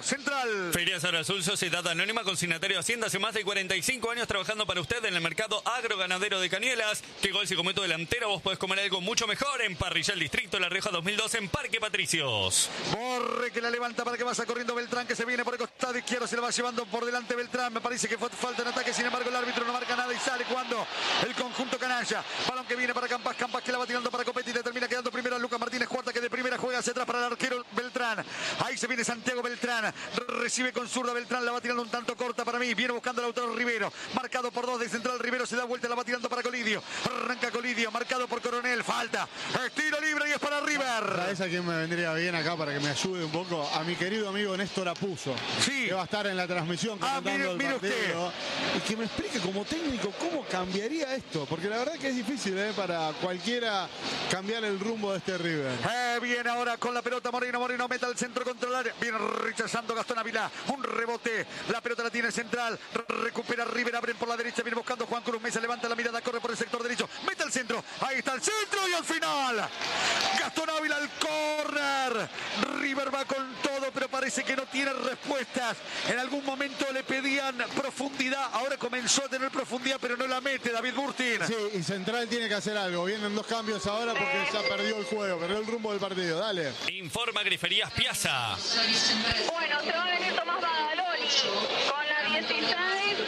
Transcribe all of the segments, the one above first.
Central. Feria Cerro Azul, Sociedad Anónima, consignatario de Hacienda, hace más de 45 años trabajando para usted en el mercado agroganadero de Canielas. ¿Qué gol si comete delantero? Vos podés comer algo mucho mejor en Parrilla El Distrito, La Rioja 2012, en Parque Patricios. Borre que la levanta para que vaya corriendo Beltrán, que se viene por el costado izquierdo, se la va llevando por delante Beltrán. Me parece que fue falta en ataque, sin embargo el árbitro no marca nada y sale cuando el conjunto canalla. Balón que viene para Campas, Campas que la va tirando para Copetti, le termina quedando primero a Lucas Martínez Cuarta, que de primera juega hacia atrás para el arquero Beltrán. Ahí se viene Santiago Beltrán, recibe con zurda Beltrán, la va tirando un tanto corta para mí, viene buscando el Lautaro Rivero, marcado por 2 de Central. Rivero se da vuelta, la va tirando para Colidio, arranca Colidio, marcado por Coronel, falta, tiro libre y es para River. ¿Sabes a quién me vendría bien acá para que me ayude un poco? A mi querido amigo Néstor Apuso, sí, que va a estar en la transmisión comentando el partido, usted. y que me explique como técnico cómo cambiaría esto, porque la verdad que es difícil para cualquiera cambiar el rumbo de este River. Viene ahora con la pelota Moreno, Moreno mete al centro contra el área, viene rechazando Gastón Ávila, un rebote, la pelota la tiene Central, recupera River, abren por la derecha, viene buscando Juan Cruz Mesa, levanta la mirada, corre por el sector derecho, mete al centro, ahí está el centro y al final Gastón Ávila al córner. River va con todo, pero parece que no tiene respuestas. En algún momento le pedían profundidad, ahora comenzó a tener profundidad, pero no la mete David Burtin. Sí, y Central tiene que hacer algo. Vienen 2 cambios ahora porque ya perdió el juego, perdió el rumbo del partido. Dale. Informa Griferías Piazza. Bueno, se va a venir Tomás Badaloni con la 16.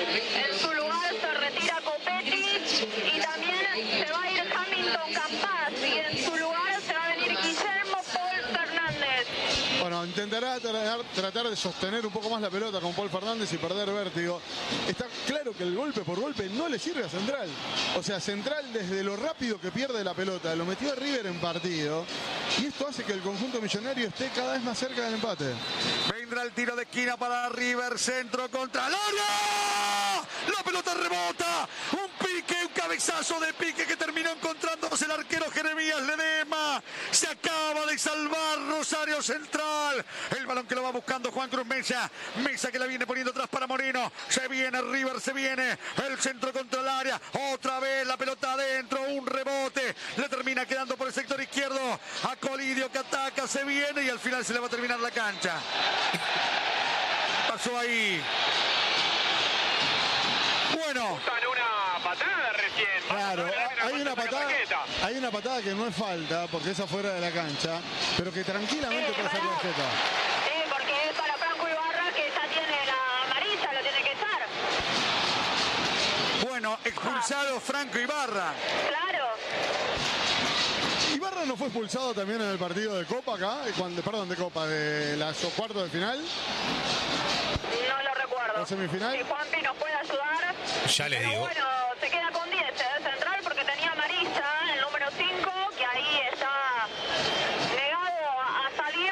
En su lugar se retira Copetti y también se va a ir Hamilton Campas y en su lugar se va a venir Guillermo Paul Fernández. Bueno, intentará tratar de sostener un poco más la pelota con Paul Fernández y perder vértigo. Está claro que el golpe por golpe no le sirve a Central. O sea, Central desde lo rápido que pierde la pelota, lo metió a River en partido. Y esto hace que el conjunto millonario esté cada vez más cerca del empate. Vendrá el tiro de esquina para River, centro contra el área. La pelota rebota. Un pique, un cabezazo de pique que terminó encontrándose el arquero Jeremías Ledesma. Se acaba de salvar Rosario Central. El balón que lo va buscando Juan Cruz Mesa. Mesa que la viene poniendo atrás para Moreno. Se viene River, se viene el centro contra el área. Otra vez la pelota adentro, un rebote. Le termina quedando por el sector izquierdo a Colidio que ataca, se viene y al final se le va a terminar la cancha. Pasó ahí. Bueno. Una patada recién. Claro, hay una patada que no es falta porque es afuera de la cancha, pero que tranquilamente puede ser tarjeta. Sí, porque es para Franco Ibarra que ya tiene la amarilla, lo tiene que echar. Bueno, expulsado Franco Ibarra. Claro. ¿Ibarra no fue expulsado también en el partido de Copa acá? Perdón, de Copa, de los cuartos de final. No lo recuerdo. ¿La semifinal? Si Juanpi nos puede ayudar. Ya les Pero digo. bueno, se queda con 10 de Central porque tenía amarilla, el número 5, que ahí está negado a salir.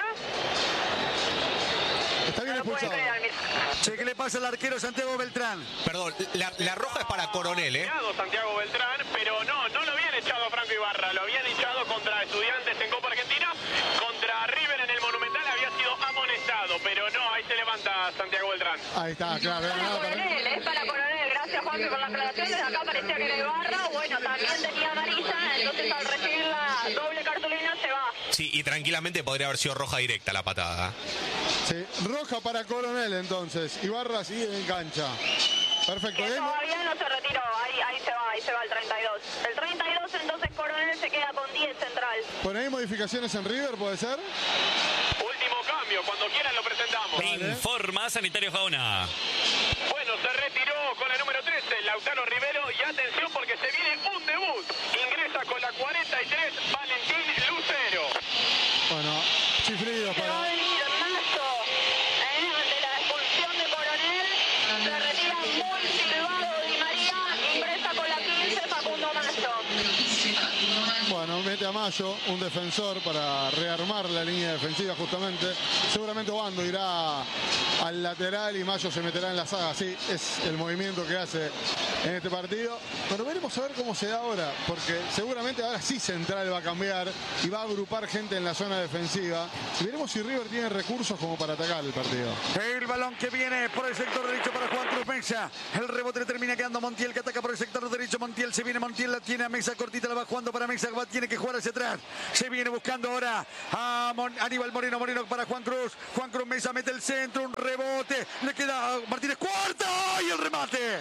Está bien No lo puede expulsado. creer, Almir. Che, ¿qué le pasa al arquero Santiago Beltrán? Perdón, la roja es para Coronel, ¿eh? Santiago Beltrán, pero no lo habían echado a Franco Ibarra, lo habían echado contra Estudiantes en Copa Argentina, contra River en el Monumental había sido amonestado, pero no, ahí se levanta Santiago Beltrán. Ahí está, claro. Para Coronel, es para Coronel. Gracias, Juanpi, por la aclaración. Desde acá parecía que era Ibarra. Bueno, también tenía amarilla, entonces al recibir la doble cartulina se va. Sí, y tranquilamente podría haber sido roja directa la patada. Sí, roja para Coronel entonces. Ibarra sigue en cancha. Perfecto. Que todavía no se retiró, ahí se va el 32. El 32 entonces Coronel se queda con 10 Central. Bueno, ¿hay modificaciones en River, puede ser? Último cambio, cuando quieran lo presentamos. Informa Sanitario Jaona. Bueno, se retiró con el número 13, Lautaro Rivero, y atención porque se viene un debut. Ingresa con la 43, Valentín Lucero. Bueno, chiflidos Se va a para... venir Mazo, ante la expulsión de Coronel. Se retira muy silbado Di María, ingresa con la 15 Facundo Mazo. Bueno, mete a Mayo, un defensor para rearmar la línea defensiva justamente. Seguramente Obando irá al lateral y Mayo se meterá en la saga. Sí, es el movimiento que hace en este partido. Pero veremos a ver cómo se da ahora, porque seguramente ahora sí Central va a cambiar y va a agrupar gente en la zona defensiva. Y veremos si River tiene recursos como para atacar el partido. El balón que viene por el sector derecho para Juan Cruz Mesa. El rebote le termina quedando Montiel, que ataca por el sector derecho. Montiel se viene, Montiel la tiene a Mesa cortita, la va jugando para Mesa. Tiene que jugar hacia atrás. Se viene buscando ahora a Aníbal Moreno. Moreno para Juan Cruz. Juan Cruz Mesa mete el centro, un rebote. Le queda a Martínez Cuarta y el remate.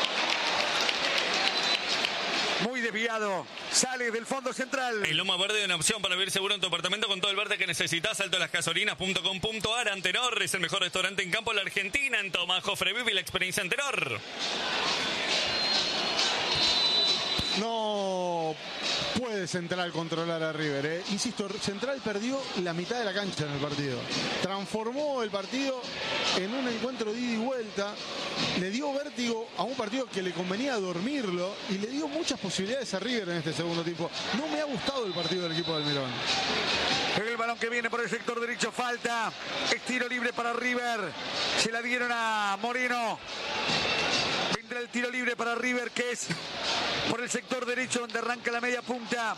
Muy desviado, sale del fondo central. El Loma Verde es una opción para vivir seguro en tu apartamento con todo el verde que necesitas. Altolasgasolinas.com.ar. Antenor es el mejor restaurante en campo de la Argentina. En Tomás Jofre vive la experiencia Antenor. No puede Central controlar a River, ¿eh? Insisto, Central perdió la mitad de la cancha en el partido. Transformó el partido en un encuentro de ida y vuelta. Le dio vértigo a un partido que le convenía dormirlo y le dio muchas posibilidades a River en este segundo tiempo. No me ha gustado el partido del equipo del Almirón. El balón que viene por el sector derecho, falta. Es tiro libre para River. Se la dieron a Moreno. Vendrá el tiro libre para River, que es por el sector derecho donde arranca la media punta.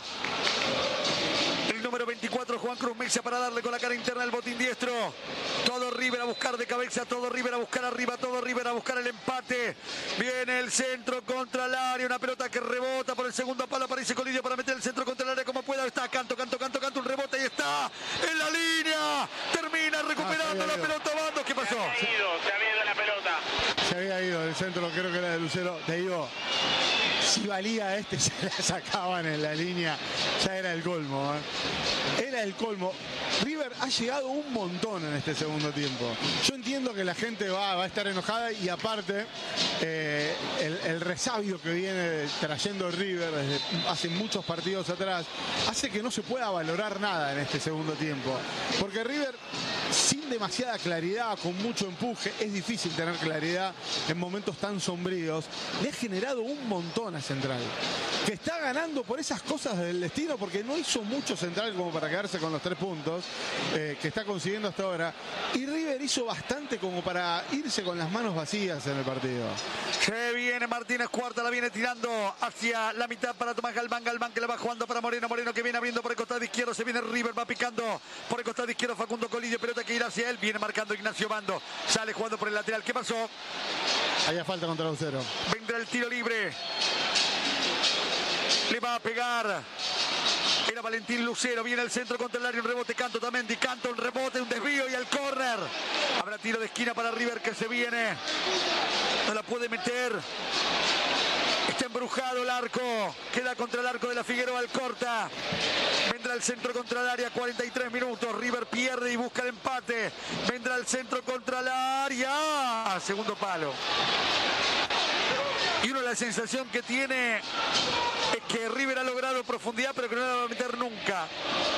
El número 24, Juan Cruz Mesa, para darle con la cara interna al botín diestro. Todo River a buscar de cabeza, todo River a buscar arriba, todo River a buscar el empate. Viene el centro contra el área, una pelota que rebota por el segundo palo, aparece Colidio para meter el centro contra el área como pueda. Está Canto, un rebote y está en la línea. Termina recuperando la pelota. Bandos, ¿qué pasó? Se había ido la pelota. Se había ido el centro, creo que era de Lucero. Te digo, si valía se la sacaban en la línea, ya era el colmo, ¿eh? Era el colmo. River ha llegado un montón en este segundo tiempo. Yo entiendo que la gente va a estar enojada y aparte el resabio que viene trayendo River desde hace muchos partidos atrás hace que no se pueda valorar nada en este segundo tiempo. Porque River, sin demasiada claridad, con mucho empuje, es difícil tener claridad en momentos tan sombríos, le ha generado un montón a Central, que está ganando por esas cosas del destino, porque no hizo mucho Central como para quedarse con los 3 puntos que está consiguiendo hasta ahora, y River hizo bastante como para irse con las manos vacías en el partido. Se viene Martínez Cuarta, la viene tirando hacia la mitad para Tomás Galván. Galván que la va jugando para Moreno. Moreno que viene abriendo por el costado izquierdo. Se viene River, va picando por el costado izquierdo Facundo Colidio. Pelota que irá hacia él. Viene marcando Ignacio Bando. Sale jugando por el lateral. ¿Qué pasó? Había falta contra Lucero. Vendrá el tiro libre. Le va a pegar. Era Valentín Lucero, viene el centro contra el área, un rebote, Canto también, Canto, un rebote, un desvío y el córner. Habrá tiro de esquina para River que se viene. No la puede meter. Está embrujado el arco. Queda contra el arco de la Figueroa, el corta. Vendrá el centro contra el área, 43 minutos. River pierde y busca el empate. Vendrá el centro contra el área. Segundo palo. Y uno la sensación que tiene es que River ha logrado profundidad, pero que no la va a meter nunca.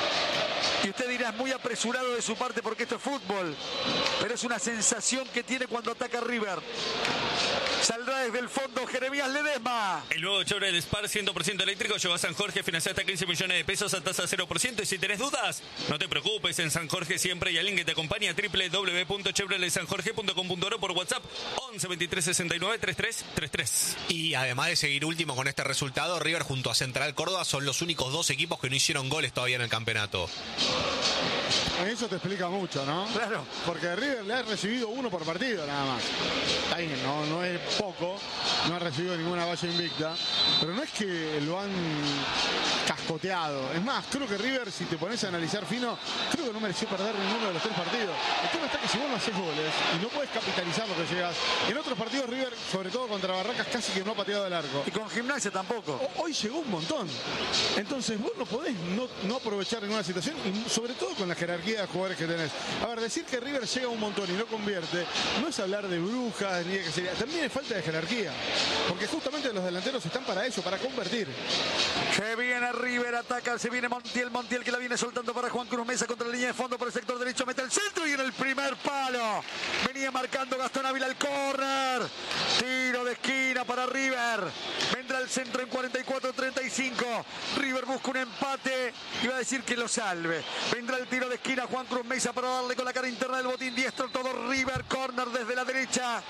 Y usted dirá, es muy apresurado de su parte porque esto es fútbol. Pero es una sensación que tiene cuando ataca River. Saldrá desde el fondo Jeremías Ledesma. El nuevo Chevrolet Spar 100% eléctrico llegó a San Jorge, financia hasta 15 millones de pesos a tasa 0%. Y si tenés dudas, no te preocupes, en San Jorge siempre hay alguien que te acompaña. www.chevroletsanjorge.com.ar o por WhatsApp 11 23 69 33 33. Y además de seguir último con este resultado, River junto a Central Córdoba son los únicos 2 equipos que no hicieron goles todavía en el campeonato. Eso te explica mucho, ¿no? Claro. Porque River le ha recibido 1 por partido nada más. Está bien, no es poco, no ha recibido ninguna valla invicta, pero no es que lo han cascoteado. Es más, creo que River, si te pones a analizar fino, creo que no mereció perder ninguno de los 3 partidos. El tema está que si vos no haces goles y no puedes capitalizar lo que llegas, en otros partidos River, sobre todo contra Barracas, casi que no ha pateado el arco. Y con Gimnasia tampoco. Hoy llegó un montón. Entonces vos no podés no aprovechar ninguna situación, y sobre todo con la jerarquía de jugadores que tenés. A ver, decir que River llega un montón y no convierte, no es hablar de brujas ni de que sería. También es falta de jerarquía. Porque justamente los delanteros están para eso, para convertir. Se viene River, ataca, se viene Montiel que la viene soltando para Juan Cruz Mesa contra la línea de fondo por el sector derecho, mete el centro y en el primer palo. Venía marcando Gastón Ávila el córner. Tiro de esquina para River. Vendrá el centro en 44-35. River busca un empate. Iba a decir que lo salve. Vendrá el tiro de esquina Juan Cruz Mesa para darle con la cara interna del botín diestro. Todo River, córner desde la derecha.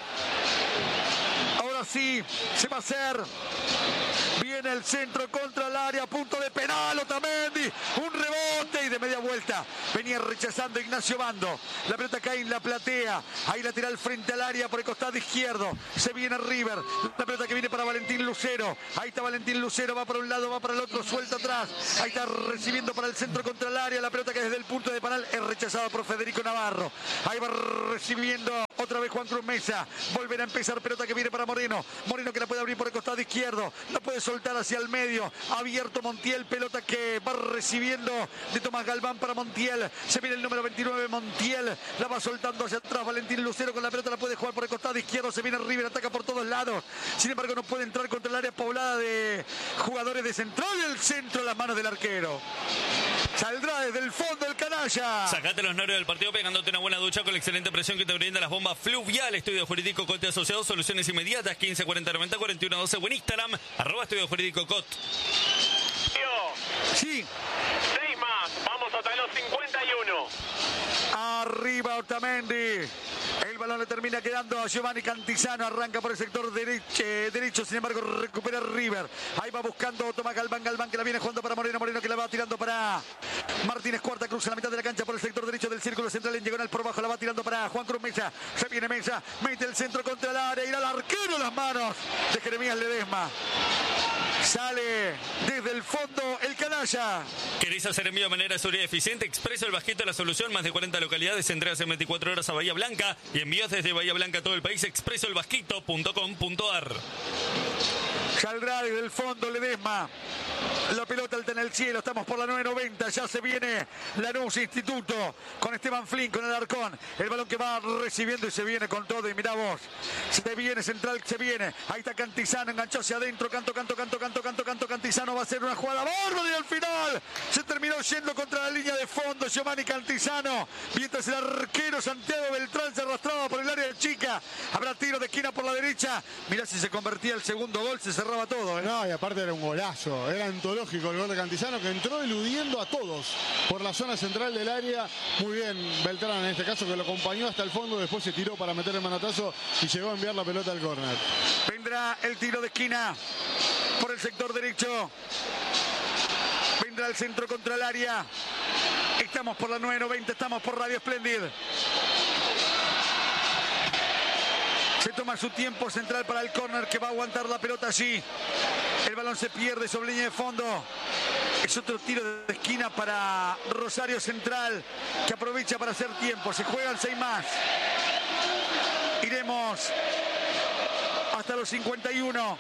Ahora sí, se va a hacer. Viene el centro contra el área, punto de penal, Otamendi, un rebote y de media vuelta. Venía rechazando Ignacio Bando. La pelota cae en la platea. Ahí lateral frente al área por el costado izquierdo. Se viene River. La pelota que viene para Valentín Lucero. medio. Ahí está Valentín Lucero, va para un lado, va para el otro, suelta atrás. Ahí está recibiendo para el centro contra el área. La pelota que desde el punto de penal es rechazada por Federico Navarro. Ahí va recibiendo otra vez Juan Cruz Mesa. Volverá a empezar, pelota que viene para Moreno. Moreno que la puede abrir por el costado izquierdo. La puede soltar hacia el medio. Abierto Montiel, pelota que va recibiendo de Tomás Galván para Montiel. Se viene el número 29, Montiel. La va soltando hacia atrás. Valentín Lucero con la pelota la puede jugar por el costado izquierdo. Se viene River, ataca por todos lados. Sin embargo, no puede entrar contra el área poblada de jugadores de central. Y el centro en las manos del arquero. Saldrá desde el fondo el canalla. Sacate los nervios del partido pegándote una buena ducha con la excelente presión que te brinda las bombas Fluvial. Estudio Jurídico Cote Asociados, soluciones inmediatas, 15 40 90 41 12 o en Instagram, @Estudio Jurídico Cot. Sí. 6 más, vamos hasta los 51. Arriba Otamendi. El balón le termina quedando a Giovanni Cantizano. Arranca por el sector derecho. Sin embargo, recupera River. Ahí va buscando Tomás Galván. Galván que la viene jugando para Moreno. Moreno que la va tirando para Martínez Cuarta. Cruza la mitad de la cancha por el sector derecho del círculo central. En diagonal por abajo. La va tirando para Juan Cruz Mesa. Se viene Mesa. Mete el centro contra el área. Irá al arquero en las manos de Jeremías Ledesma. Sale desde el fondo el canalla. ¿Querés hacer envío de manera seguridad y eficiente? Expreso el Bajito la solución. Más de 40 localidades. Entregas en 24 horas a Bahía Blanca. Y envíos desde Bahía Blanca a todo el país. expresoelbasquito.com.ar. Saldrá desde el fondo Ledesma. La pelota alta en el cielo. Estamos por la 9:90. Ya se viene Lanús Instituto con Esteban Flynn, con el Alarcón. El balón que va recibiendo y se viene con todo. Y mirá vos. Se viene central, se viene. Ahí está Cantizano, enganchó hacia adentro. Canto. Cantizano va a hacer una jugada bárbara y al final se terminó yendo contra la línea de fondo Giovanni Cantizano. Mientras el arquero Santiago Beltrán se arrastraba por el área chica. Habrá tiro de esquina por la derecha. Mirá si se convertía el segundo gol, se cerraba todo. No, y aparte era un golazo. Era antológico el gol de Cantizano, que entró eludiendo a todos por la zona central del área. Muy bien Beltrán en este caso, que lo acompañó hasta el fondo. Después se tiró para meter el manotazo y llegó a enviar la pelota al córner. Vendrá el tiro de esquina por el sector derecho. Vendrá el centro contra el área. Estamos por la 9:90, estamos por Radio Splendid. Se toma su tiempo central para el córner, que va a aguantar la pelota allí. El balón se pierde sobre línea de fondo. Es otro tiro de esquina para Rosario Central, que aprovecha para hacer tiempo. Se juegan 6 más. Iremos hasta los 51.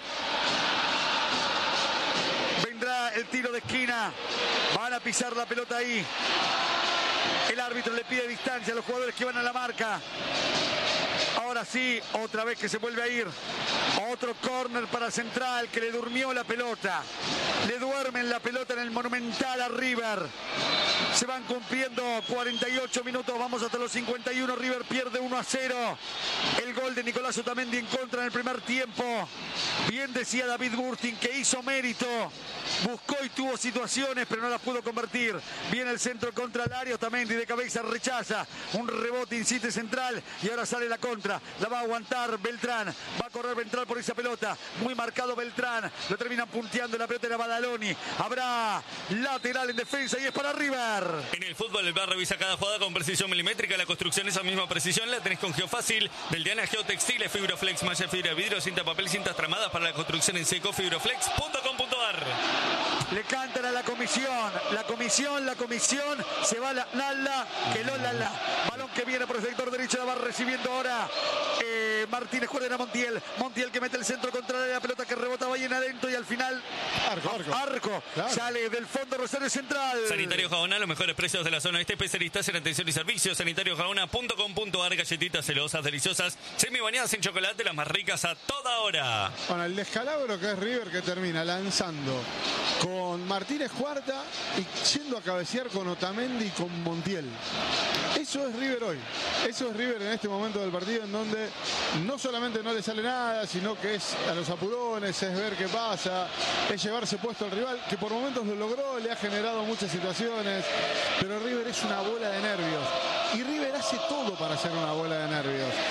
Vendrá el tiro de esquina. Van a pisar la pelota ahí. El árbitro le pide distancia a los jugadores que van a la marca. Ahora sí, otra vez que se vuelve a ir. Otro córner para Central, que le durmió la pelota. Le duermen la pelota en el Monumental a River. Se van cumpliendo 48 minutos. Vamos hasta los 51. River pierde 1-0. El gol de Nicolás Otamendi en contra en el primer tiempo. Bien decía David Burtin, que hizo mérito. Buscó y tuvo situaciones, pero no las pudo convertir. Viene el centro contra el área. Otamendi de cabeza rechaza. Un rebote, insiste Central. Y ahora sale la contra. La va a aguantar Beltrán. Va a correr Beltrán por esa pelota. Muy marcado Beltrán. Lo terminan punteando. La pelota era Badaloni. Habrá lateral en defensa y es para River. En el fútbol, el VAR revisa cada jugada con precisión milimétrica. La construcción, esa misma precisión, la tenés con Geofácil. Del Diana Geotextiles, Fibroflex, malla fibra, vidrio, cinta papel, cintas tramadas para la construcción en seco. Fibroflex.com.ar. Le cantan a la comisión. La comisión. Se va la que lo la. Balón que viene por el sector derecho. La va recibiendo ahora Martínez. Juega a Montiel. Montiel que mete el centro contra la pelota que rebotaba bien adentro y al final arco. Claro. Sale del fondo Rosario Central. Sanitario Jaona, los mejores precios de la zona este, especialistas en atención y servicios. Sanitariojaona.com.ar. Galletitas celosas, deliciosas, semibañadas en chocolate, las más ricas a toda hora. Bueno, el descalabro que es River, que termina lanzando con Martínez Cuarta y yendo a cabecear con Otamendi y con Montiel. Eso es River hoy. Eso es River en este momento del partido, en donde no solamente no le sale nada, sino que es a los apurones, es ver qué pasa, es llevarse puesto al rival, que por momentos lo logró, le ha generado muchas situaciones, pero River es una bola de nervios. Y River hace todo para hacer una bola de nervios. Desde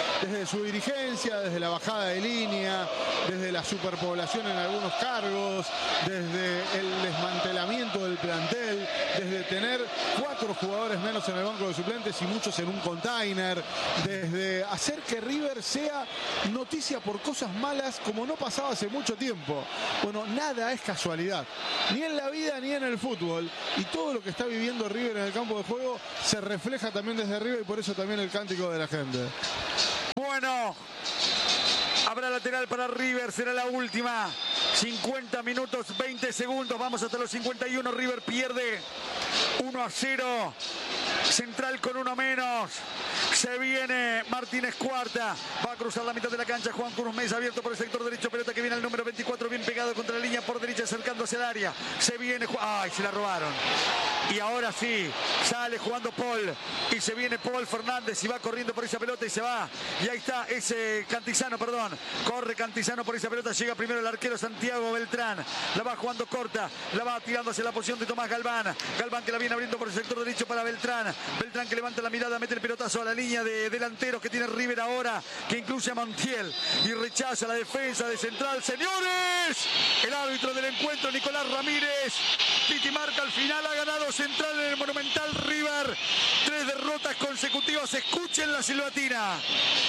su dirigencia, desde la bajada de línea, desde la superpoblación en algunos cargos, desde el desmantelamiento del plantel, desde tener 4 jugadores menos en el banco de suplentes y muchos en un container, desde hacer que River sea noticia por cosas malas como no pasaba hace mucho tiempo. Bueno, nada es casualidad, ni en la vida ni en el fútbol, y todo lo que está viviendo River en el campo de juego se refleja también desde arriba, y por eso también el cántico de la gente. Bueno, habrá lateral para River, será la última. 50 minutos, 20 segundos, vamos hasta los 51. River pierde 1-0. Central con 1 menos. Se viene Martínez Cuarta. Va a cruzar la mitad de la cancha. Juan Cruz Mesa abierto por el sector derecho. Pelota que viene al número 24. Bien pegado contra la línea por derecha, acercándose al área. Se viene. ¡Ay! Se la robaron. Y ahora sí. Sale jugando Paul. Y se viene Paul Fernández. Y va corriendo por esa pelota y se va. Y ahí está ese Cantizano, perdón. Corre Cantizano por esa pelota. Llega primero el arquero Santiago Beltrán. La va jugando corta. La va tirando hacia la posición de Tomás Galván. Galván que la viene abriendo por el sector derecho para Beltrán. Beltrán que levanta la mirada, mete el pelotazo a la línea de delanteros que tiene River ahora, que incluye a Montiel y rechaza la defensa de Central. Señores, el árbitro del encuentro, Nicolás Ramírez. Piti marca al final, ha ganado Central en el Monumental. River, 3 derrotas consecutivas. Escuchen la silbatina.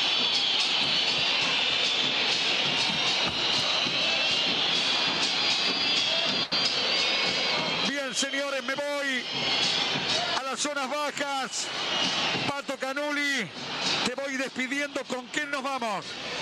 Bien, señores, me voy a las zonas bajas. Pato Canuli, te voy despidiendo. ¿Con quién nos vamos?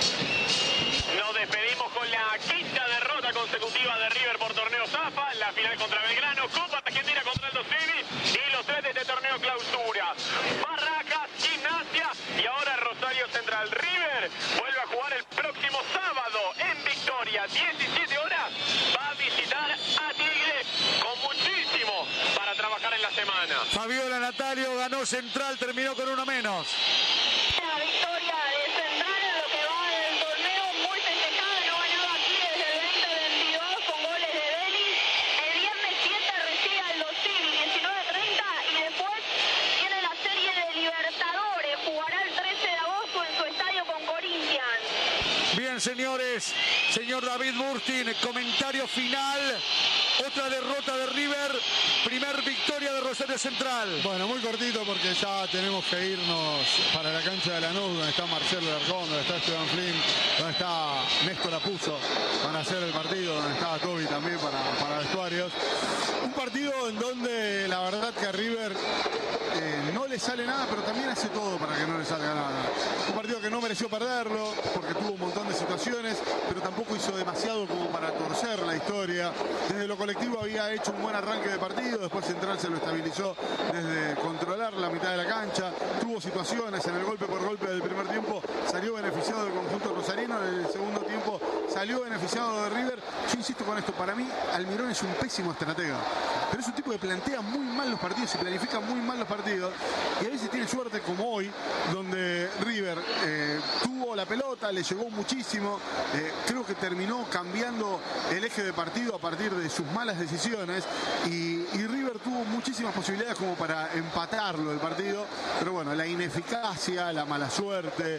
Nos despedimos con la 5ª derrota consecutiva de River por torneo Zafa, la final contra Belgrano, Copa Argentina contra Aldo Civi y los 3 de este torneo Clausura. Barracas, Gimnasia y ahora Rosario Central. River vuelve a jugar el próximo sábado en Victoria, 17 horas. Va a visitar a Tigre con muchísimo para trabajar en la semana. Fabiola Natalio, ganó Central, terminó con 1 menos. La victoria de Central en lo que va del torneo, muy festejada, no ganaba aquí desde el 2022 con goles de Vélez. El viernes 7 recibe al Aldo Civi, 19:30, y después tiene la serie de Libertadores. Jugará el 13 de agosto en su estadio con Corinthians. Bien, señores, señor David Burstin, comentario final. Otra derrota de River, primer victoria de Rosario Central. Bueno, muy cortito porque ya tenemos que irnos para la cancha de Lanús, donde está Marcelo Larcón, donde está Esteban Flynn, donde está Néstor Apuzzo para hacer el partido, donde estaba Toby también para vestuarios. Un partido en donde la verdad que a River no le sale nada, pero también hace todo para que no le salga nada. Un partido que no mereció perderlo, porque tuvo un montón de situaciones, pero tampoco hizo demasiado como para torcer la historia. Desde lo colectivo había hecho un buen arranque de partido, después Central se lo estabilizó desde controlar la mitad de la cancha, tuvo situaciones en el golpe por golpe del primer tiempo, salió beneficiado del conjunto rosarino, en el segundo tiempo salió beneficiado de River. Yo insisto con esto, para mí Almirón es un pésimo estratega, pero es un tipo que plantea muy mal los partidos y planifica muy mal los partidos, y a veces tiene suerte como hoy, donde River tuvo la pelota, le llegó muchísimo, creo que terminó cambiando el eje de partido a partir de sus malas decisiones, y River tuvo muchísimas posibilidades como para empatarlo el partido, pero bueno, la ineficacia, la mala suerte,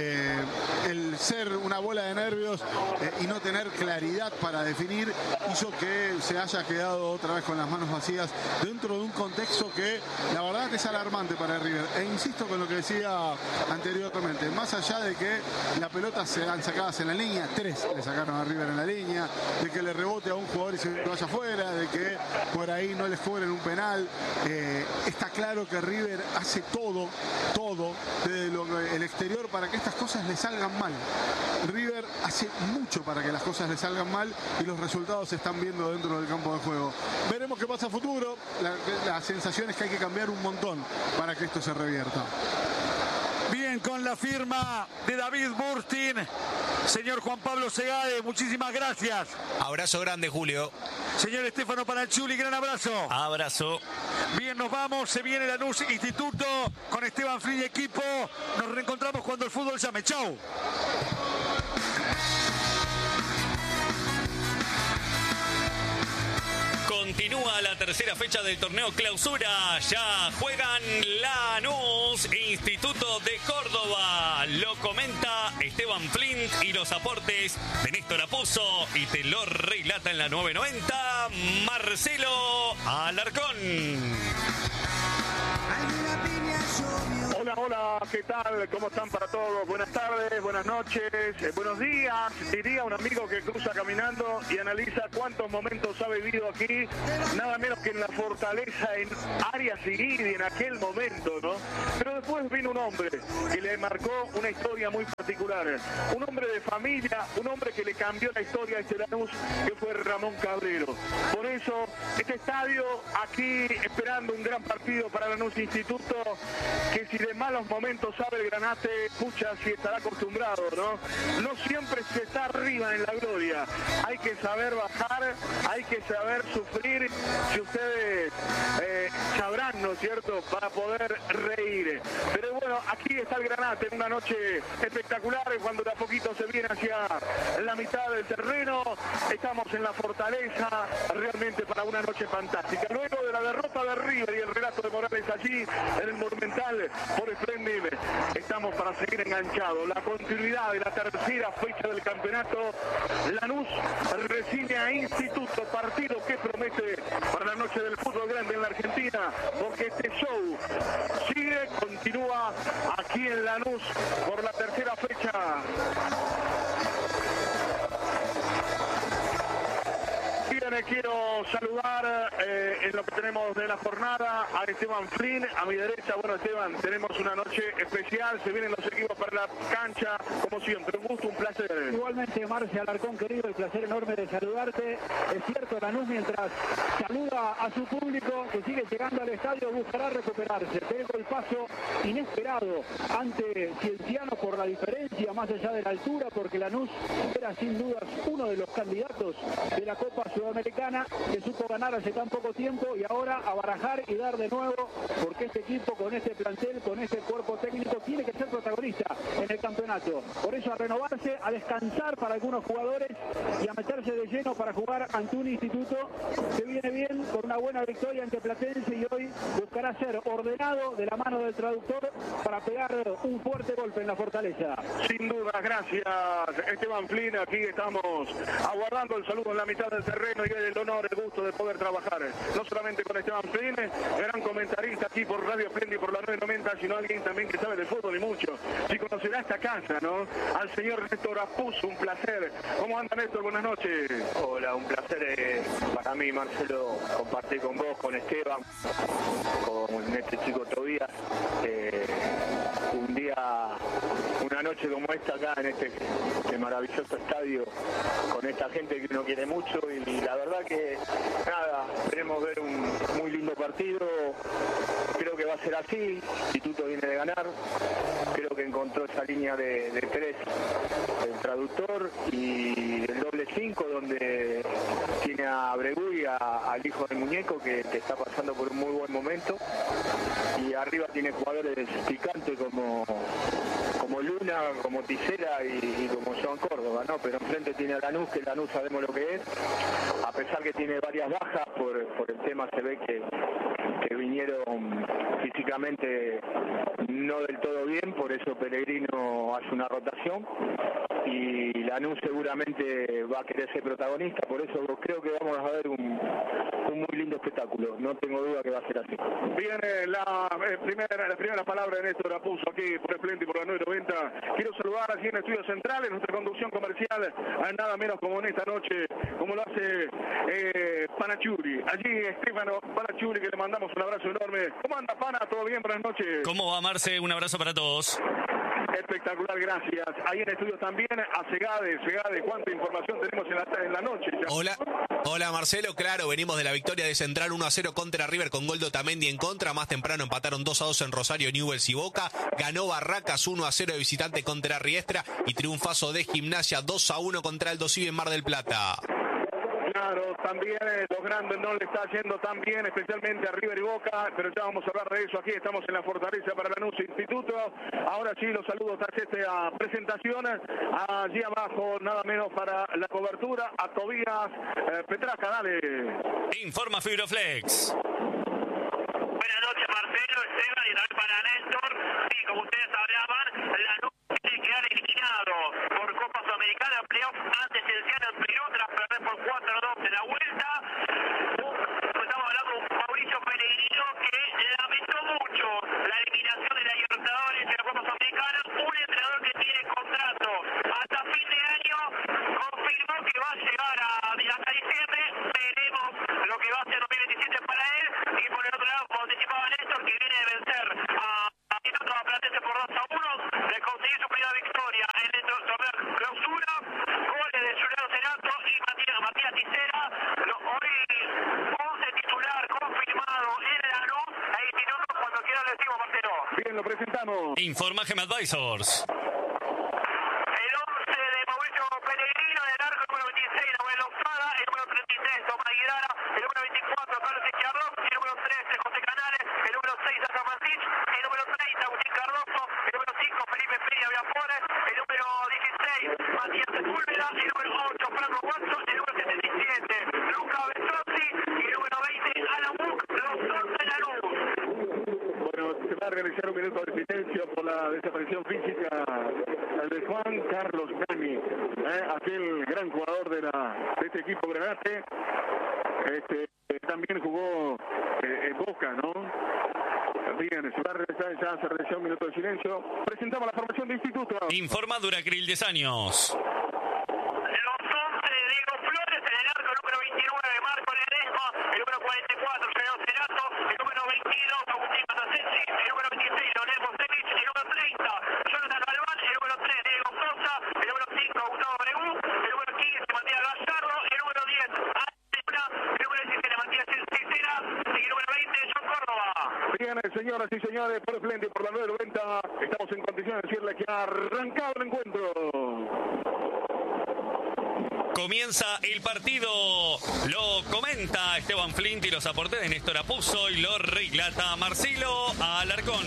el ser una bola de nervios y no tener claridad para definir hizo que se haya quedado otra vez con las manos vacías dentro de un contexto que la verdad es alarmante para River. E insisto con lo que decía anteriormente, más allá de que la pelota se dan sacadas en la línea, 3 le sacaron a River en la línea, de que le rebote a un jugador y se vaya afuera, de que por ahí no les cobren un penal, está claro que River hace todo desde el exterior para que estas cosas le salgan mal. River hace mucho para que las cosas le salgan mal y los resultados se están viendo dentro del campo de juego. Veremos qué pasa a futuro. La sensación es que hay que cambiar un montón para que esto se revierta. Bien, con la firma de David Burstin, señor Juan Pablo Segade, muchísimas gracias. Abrazo grande, Julio. Señor Estefano Panachuli, gran abrazo. Abrazo. Bien, nos vamos, se viene Lanús Instituto con Esteban Flynn y equipo. Nos reencontramos cuando el fútbol llame. Chau. continúa la tercera fecha del torneo Clausura. Ya juegan Lanús, Instituto de Córdoba. Lo comenta Esteban Flint y los aportes de Néstor Apuzzo. Y te lo relata en la 990 Marcelo Alarcón. Hola, ¿qué tal? ¿Cómo están para todos? Buenas tardes, buenas noches, buenos días. Diría un amigo que cruza caminando y analiza cuántos momentos ha vivido aquí, nada menos que en la Fortaleza, en Arias Iguiri, en aquel momento, ¿no? Pero después vino un hombre que le marcó una historia muy particular, un hombre de familia, un hombre que le cambió la historia a este Lanús, que fue Ramón Cabrero. Por eso, este estadio aquí esperando un gran partido para Lanús Instituto, que si de malos momentos sabe el Granate, pucha, si estará acostumbrado, ¿no? No siempre se está arriba en la gloria. Hay que saber bajar, hay que saber sufrir, si ustedes sabrán, ¿no es cierto?, para poder reír. Pero bueno, aquí está el Granate en una noche espectacular, cuando de a poquito se viene hacia la mitad del terreno. Estamos en la Fortaleza, realmente para una noche fantástica. Luego de la derrota de River y el relato de Morales allí en el Monumental por Splendid, estamos para seguir enganchados. La continuidad de la tercera fecha del campeonato. Lanús recibe a Instituto, partido que promete para la noche del fútbol grande en la Argentina, porque este show sigue, continúa aquí en Lanús por la tercera fecha. Quiero saludar en lo que tenemos de la jornada a Esteban Flynn, a mi derecha. Bueno, Esteban, tenemos una noche especial, se vienen los equipos para la cancha, como siempre, un gusto, un placer. Igualmente, Marce Alarcón, querido, el placer enorme de saludarte. Es cierto, Lanús, mientras saluda a su público que sigue llegando al estadio, buscará recuperarse. Pegó el paso inesperado ante Cienciano por la diferencia, más allá de la altura, porque Lanús era sin dudas uno de los candidatos de la Copa Sudamericana, que supo ganar hace tan poco tiempo, y ahora a barajar y dar de nuevo, porque este equipo con este plantel, con este cuerpo técnico, tiene que ser protagonista en el campeonato. Por eso a renovarse, a descansar para algunos jugadores y a meterse de lleno para jugar ante un Instituto que viene bien con una buena victoria ante Platense, y hoy buscará ser ordenado de la mano del traductor para pegar un fuerte golpe en la Fortaleza. Sin duda, gracias Esteban Flynn. Aquí estamos aguardando el saludo en la mitad del terreno y el honor, el gusto de poder trabajar no solamente con Esteban Flynn, gran comentarista aquí por Radio Splendid y por la 990, sino alguien también que sabe de fútbol y mucho. Si conocerá esta casa, ¿no? Al señor Néstor Apuzzo, un placer. ¿Cómo anda, Néstor? Buenas noches. Hola, un placer para mí, Marcelo, compartir con vos, con Esteban, con este chico Tobías, un día, una noche como esta acá en este maravilloso estadio, con esta gente que uno quiere mucho, y la verdad que nada, esperemos ver un muy lindo partido. Creo que va a ser así. Instituto viene de ganar, creo que encontró esa línea de tres del traductor y el doble 5, donde tiene a Bregui, al hijo del muñeco, que está pasando por un muy buen momento, y arriba tiene jugadores picantes como Luna, como Tisera y como Joan Córdoba, ¿no? Pero enfrente tiene a Lanús, que Lanús sabemos lo que es, a pesar que tiene varias bajas por el tema, se ve que vinieron físicamente no del todo bien, por eso Pellegrino hace una rotación y Lanús seguramente va a querer ser protagonista, por eso creo que vamos a ver un muy lindo espectáculo, no tengo duda que va a ser así. Viene la primera palabra de Néstor Apuzzo aquí por Splendid y por la 990. Quiero saludar aquí en Estudios Centrales, nuestra conducción comercial, a nada menos como en esta noche, como lo hace Panachuri. Allí Estefano Panachuri, que le mandamos un abrazo enorme. ¿Cómo anda, Pana? ¿Todo bien? Buenas noches. ¿Cómo va, Marce? Un abrazo para todos. Espectacular, gracias. Ahí en estudios también a Segade, cuánta información tenemos en la noche. Hola Marcelo, claro, venimos de la victoria de Central 1-0 contra River con gol de Otamendi en contra. Más temprano empataron 2-2 en Rosario, Newell's y Boca. Ganó Barracas 1-0 de visitante contra Riestra y triunfazo de Gimnasia 2-1 contra Aldo Civi en Mar del Plata. Claro, también los grandes no le está yendo tan bien, especialmente a River y Boca, pero ya vamos a hablar de eso. Aquí estamos en la Fortaleza para Lanús Instituto. Ahora sí, los saludos a esta presentación. Allí abajo, nada menos para la cobertura, a Tobías Petraca, dale. Informa Fibroflex. Buenas noches, Marcelo, Esteban y también para Néstor. Sí, como ustedes hablaban, Lanús tiene que quedar eliminado por Copa Sudamericana, playoff antes el Ciano en Perú, tras perder por 4-2 en la vuelta. Estamos hablando de Mauricio Pellegrino, que lamentó mucho la eliminación de la Libertadores de la Copa Sudamericana. Un entrenador que tiene contrato hasta fin de año, confirmó que va a llegar hasta diciembre. Veremos lo que va a ser 2027 para él. Y por el otro lado, como anticipaba Néstor, que viene de vencer a Instituto Platense por 2-1, de conseguir su primera victoria en el torneo clausura. Goles de Juliano Cerato y Matías Tisera. Hoy 11 titular confirmado en Lanús e Instituto. Cuando quiera le decimos, Marcelo. Bien, lo presentamos. Informa Gem Advisors. El 11 de Mauricio Pellegrino, del arco, el número 26, Nahuel Lozada, el número 33, Tomás Aguilera, el número 24, Carlos Izquierdo, el número 13, José Canales, el número 6, Asa Martich, el número 30, Agustín Cardoso, el número 5, Felipe Feria Viafores, el número 16, Matías Sepúlveda, el número 8, Franco Watson, el número 77, Luca Besozzi, y el número 20, Alan Wook, los dos de Lanús. Bueno, se va a realizar un minuto de silencio por la desaparición física de Juan Carlos Gani, aquel gran jugador de este equipo Granate. También jugó en Boca, ¿no? Bien, se va a realizar, ya se realizó un minuto de silencio. Presentamos la formación de Instituto. Informa Duracril 10 años. Los 11 de Diego Flores, en el arco, el número 29, Marco Ledesma, el número 44, Fernando Cerato, el número 22, Agustín Matasensi, el número 26, Leonel Mosevich, el número 30, Jonathan Galván, el número 3, Diego Sosa, el número 5, Gustavo Bregú, el número 15, Matías Gallardo, el número 10, Ana, el número 17, Matías Cicera, y el número 20, John Córdoba. Bien, señoras y señores, por el frente y por la 990, estamos en condiciones de decirle que ha arrancado el encuentro. Comienza el partido, lo comenta Esteban Flint y los aportes de Néstor Apuzzo y lo relata Marcelo Alarcón.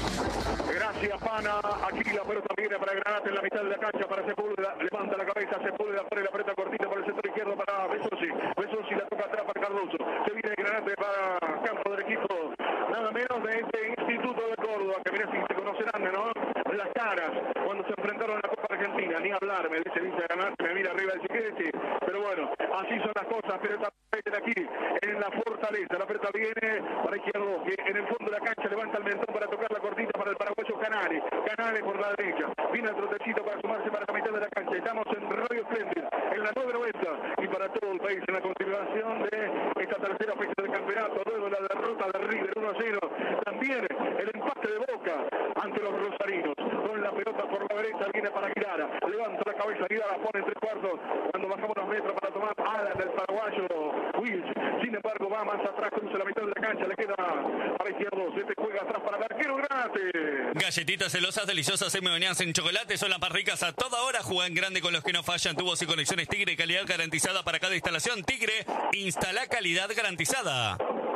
Gracias, Pana. Aquí la pelota viene para Granate en la mitad de la cancha para Sepúlveda. Levanta la cabeza, Sepúlveda pone la pelota cortita para el sector izquierdo para Besozzi. Besozzi la toca atrás para Cardoso. Se viene Granate para campo del equipo, nada menos de este Instituto de Córdoba, que mira si se conocerán, ¿no? Las caras cuando se enfrentaron a la Copa Argentina, ni hablar, me dice Granate, me mira arriba del chiquete. Pero bueno, así son las cosas, pero también aquí en la Fortaleza, la pelota viene para Izquierdo, que en el fondo de la cancha levanta el mentón para tocar la cortita para el paraguayo Canales. Canales por la derecha, viene el trotecito para sumarse para la mitad de la cancha. Estamos en Radio Splendid, en la 990 y para todo el país en la continuación de esta tercera fecha del campeonato, luego la derrota de River 1-0. También el empate de Boca ante los rosarinos. Con la pelota por la derecha viene para Aguilera, levanta la cabeza, Aguilera pone en 3 cuartos. Cuando bajamos los metros para tomar ala del paraguayo Wills, sin embargo va más atrás, cruza la mitad de la cancha, le queda para Izquierdo, se juega atrás para el arquero Granate. Galletitas celosas, deliciosas, semi-bañadas en chocolate, son las más ricas a toda hora. Juegan grande con los que no fallan. Tubos y conexiones Tigre, calidad garantizada para cada instalación. Tigre, instala calidad garantizada.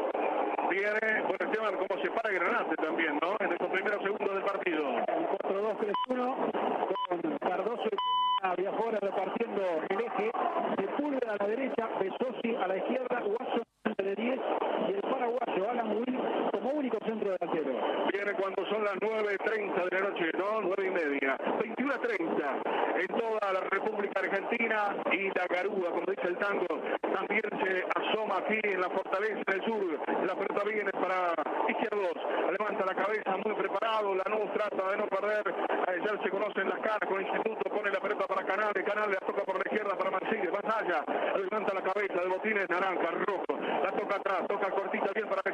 Viene, bueno, Esteban, como se para Granate también, ¿no? En estos primeros segundos del partido. 4-2-3-1 con Cardoso y Viafora repartiendo el eje. Sepúlveda a la derecha, Besozzi a la izquierda, Watson de 10 y el paraguayo Alan Will como único centro delantero. Viene cuando son las 9:30 de la noche, ¿no? 9:30. 21:30 en toda la República Argentina y la Garúa, como dice el tango, también se asoma aquí en la Fortaleza del Sur. La pelota viene para Izquierdos, levanta la cabeza muy preparado, Lanús trata de no perder, ya se conocen las caras con el Instituto, pone la pelota para Canales, Canales la toca por la izquierda para Mancilla, Basalla, levanta la cabeza de botines naranja, rojo, la toca atrás, toca cortita bien para Besozzi,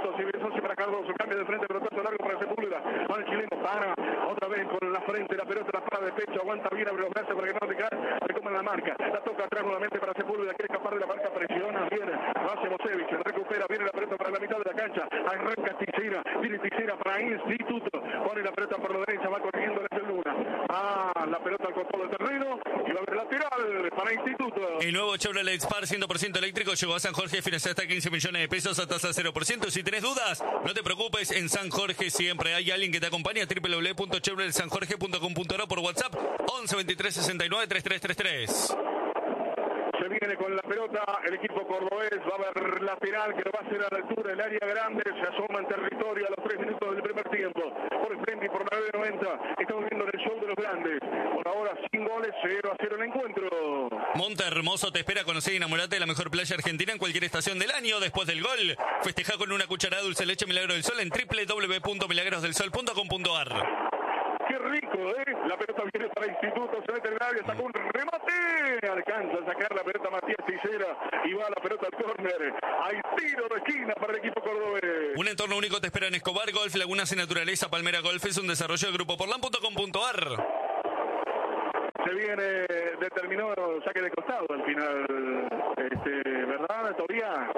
Besosi para Cardoso, cambia de frente, pelotazo largo para Sepúlveda, va el chileno, para, otra vez con la frente, la pelota, la para de pecho, aguanta bien, abre los brazos para que no te caiga, se come la marca, la toca atrás nuevamente para Sepúlveda, quiere escapar de la marca, presiona, viene, lo hace Mosevich, recupera, viene la pelota para la mitad de la cancha, arranca Tixera, viene Tixera para Instituto, pone la pelota por la derecha, va corriendo desde Luna, la pelota al costado del terreno, y va a haber lateral para Instituto. El nuevo Chevrolet Spark 100% eléctrico llegó a San Jorge, financia hasta 15 millones de pesos a tasa 0%. Si tenés dudas, no te preocupes, en San Jorge siempre hay alguien que te acompaña. www.chevroletsanjorge.com.ar por WhatsApp 11 23 69 3333. Se viene con la pelota el equipo cordobés, va a haber lateral que lo va a hacer a la altura del área grande, se asoma en territorio a los 3 minutos del primer tiempo, por el frente y por la 90, estamos viendo en el show de los grandes, por ahora sin goles, 0-0 el encuentro. Monte Hermoso te espera, conocer y enamorarte de la mejor playa argentina en cualquier estación del año. Después del gol, festeja con una cucharada de dulce leche Milagro del Sol en www.milagrosdelsol.com.ar. Qué rico, la pelota viene para Instituto, se mete en el área, sacó un remate, alcanza a sacar la pelota Matías Tixera y va la pelota al córner. Hay tiro de esquina para el equipo cordobés. Un entorno único te espera en Escobar Golf, Lagunas y Naturaleza. Palmera Golf es un desarrollo del grupo porlan.com.ar. Se viene, determinó saque de costado al final, ¿verdad, Tobía?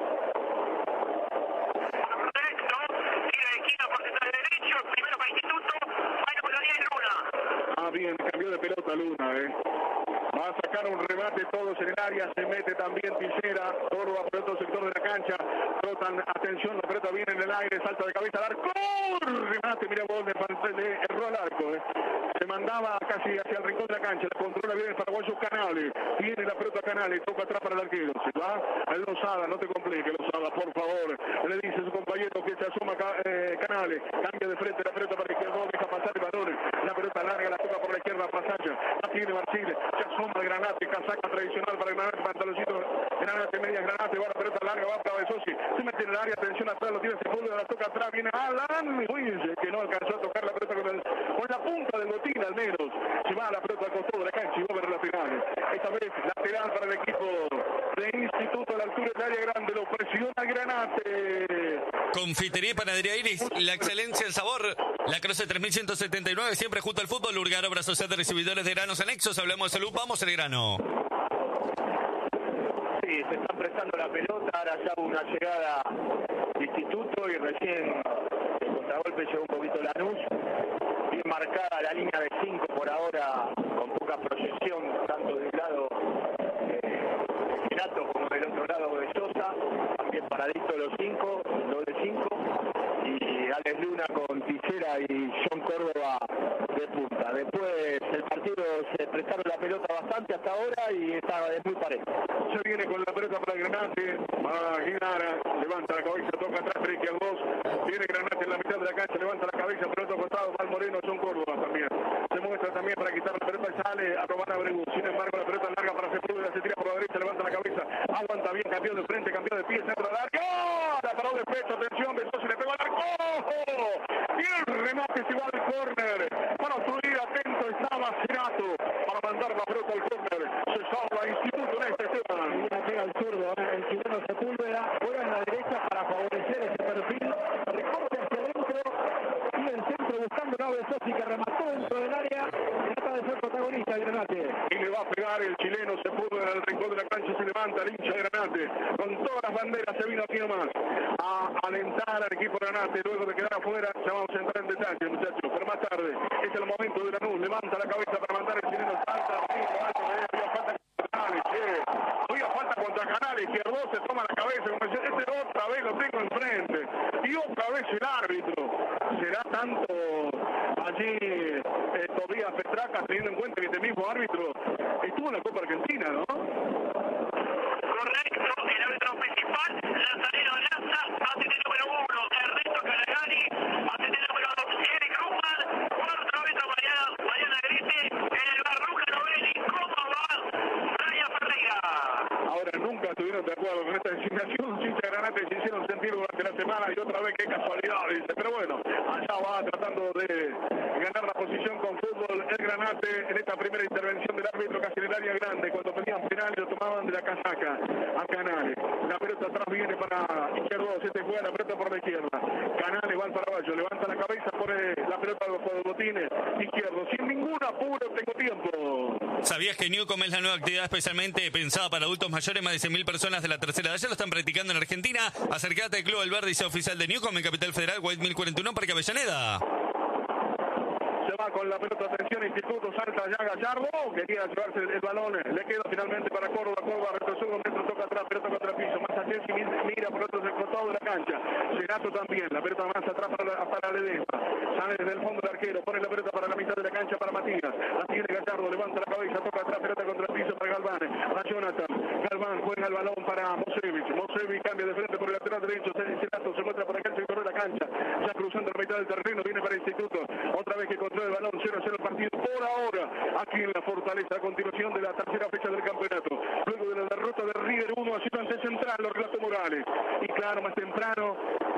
Correcto, tira de esquina por detrás derecho, primero para Instituto, vaya por la línea de Luna. Bien, cambió de pelota Luna, Va a sacar un remate todos en el área, se mete también Tixera, Córdoba por otro sector de la cancha, trotan, atención, la pelota viene en el aire, salta de cabeza al arco, remate, mira vos, le erró al arco, se mandaba casi hacia el rincón de la cancha, la controla bien el paraguayo Canales, viene la pelota Canales, toca atrás para el arquero, se va a Lozada, no te compliques Lozada, por favor, le dice a su compañero que se asoma Canales, cambia de frente la pelota para el izquierdo, deja pasar el balón, la pelota larga, la toca por la izquierda, Pasaya, la tiene Marchile, se asoma el Granate, casaca tradicional para el Granate, pantaloncito, Granate, medias Granate, va la pelota larga, va para Besosi, se mete en el área, atención atrás, lo tiene Sepúlveda, la toca atrás, viene Alan Ruiz, que no alcanzó a tocar la pelota con la punta del botín al menos, se va a la pelota al costado de la cancha y va a ver lateral, esta vez lateral para el equipo de Instituto a la altura del área grande, lo presiona Granate. Confitería y Panadería Iris, la excelencia, el sabor. La Croce 3179, siempre junto al fútbol. Urgar, obra social de recibidores de granos anexos. Hablamos de salud, vamos al grano. Sí, se están prestando la pelota, ahora ya hubo una llegada de Instituto y recién el contragolpe llegó un poquito Lanús. Bien marcada la línea de 5 por ahora, con poca proyección, tanto de un lado Girato como del otro lado de Sosa, también paradito los 5, doble 5, y Alex Luna con Tixera y John Córdoba de punta. Después el partido se prestaron la pelota bastante hasta ahora y está muy parejo. Se viene con la pelota para Granate, va a Guinara, levanta la cabeza, toca atrás, frente a dos, viene Granate en la mitad de la cancha, levanta la cabeza, pelota costado, Val Moreno, John Córdoba también. Se muestra también para quitar la pelota y sale a robar a Abreu. Sin embargo, la pelota larga para Sepúlveda, se tira por la derecha, levanta la cabeza, aguanta bien, cambió de frente, cambió de pie, centro al arco, la paró de pecho, atención, Besosi le pegó al arco, y el remate se va al córner, para subir, atento estaba Cerato, para mandar la pelota al córner, se salva Instituto en este tema. Y la pega al zurdo, el chileno Sepúlveda, fuera en la derecha para favorecer ese perfil, recorte hacia adentro, y el centro buscando a Besosi que remató dentro del área, trata de ser protagonista el Granate. Y le va a pegar el chileno Sepúlveda en el rincón de la cancha, se levanta el hincha de Granate, con todas las banderas se vino aquí nomás a alentar al equipo Granate, luego de quedar afuera, ya vamos a entrar en detalle muchachos, pero más tarde, es el momento de Lanús, levanta la cabeza para mandar el chileno, salta, había falta contra Canales, izquierdo se toma la cabeza, como dice, otra vez lo tengo enfrente, y otra vez el árbitro, será tanto allí Tobías Petracas, teniendo en cuenta que este mismo árbitro estuvo en la Copa Argentina, ¿no? Correcto, el árbitro principal, Lazareno Laza, ATT número 1, Ernesto Caragani, ATT número 2, Eric Ruman, cuarto árbitro Mariana Grite, en el bar Luca Novelli, ¿cómo va? Brian Ferreira. Ahora nunca estuvieron de acuerdo con esta designación, hincha de Granate se hicieron sentir durante la semana y otra vez qué casualidad, dice, pero bueno, allá va tratando de ganar la posición con fútbol. fútbol el Granate en esta primera intervención del árbitro casi en el área grande. Cuando pedían penal lo tomaban de la casaca a Canales. La pelota atrás viene para Izquierdo, se te juega la pelota por la izquierda. Canales va al paraguayo, levanta la cabeza, pone la pelota por los botines. Izquierdo, sin ningún apuro, tengo tiempo. ¿Sabías que Newcom es la nueva actividad especialmente pensada para adultos mayores? Más de 100.000 personas de la tercera edad ya lo están practicando en Argentina. Acércate al Club Alberdi, sea oficial de Newcom en Capital Federal, White 1041, Parque Avellaneda. Se va con la pelota, atención, Instituto, salta ya Gallardo, quería llevarse el balón, le queda finalmente para Córdoba, retrocede un metro, toca atrás, pelota contra el piso, Mazzachelsi mira por otro costado de la cancha, Cerato también, la pelota más atrás para Ledesma, sale desde el fondo del arquero, pone la pelota para la mitad de la cancha para Matías, la tiene Gallardo, levanta la cabeza, toca atrás, pelota contra el piso para Galván, a Jonathan, Galván juega el balón para Mosevich cambia de frente por el lateral derecho, Cerato se muestra por acá el sector de la cancha, ya cruzando la mitad del terreno, viene para Instituto, otra vez que controla el balón, 0-0 el partido por ahora, aquí en la Fortaleza, a continuación de la tercera fecha del campeonato, luego de la derrota de River 1-0 ante Central, lo relató Morales, y claro, más temprano,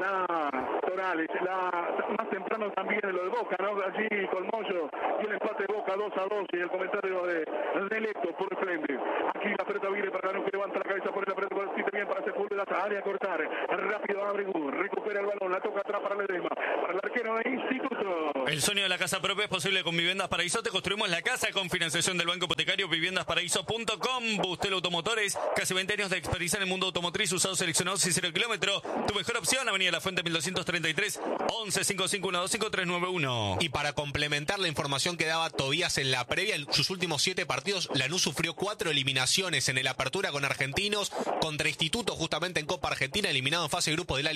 más temprano también lo de Boca, ¿no? Allí con Moyo, y el empate de Boca 2-2, y el comentario de Lecto por frente, aquí la pelota viene para Lanús, que levanta la cabeza, pone la pelota con el sitio bien para Sepúlveda, área a cortar, rápido abre recupera el balón, la toca atrás para Ledesma, para el arquero de Instituto. El sueño de la casa propia es posible con Viviendas Paraíso. Te construimos la casa con financiación del Banco Hipotecario. Viviendasparaíso.com. Bustel Automotores. Casi 20 años de experiencia en el mundo automotriz. Usados seleccionados y 0 kilómetro. Tu mejor opción. Avenida La Fuente 1233. 11 5512 5391. Y para complementar la información que daba Tobías en la previa, en sus últimos 7 partidos, Lanús sufrió 4 eliminaciones en el Apertura con Argentinos, contra Instituto justamente en Copa Argentina, eliminado en fase de grupos de la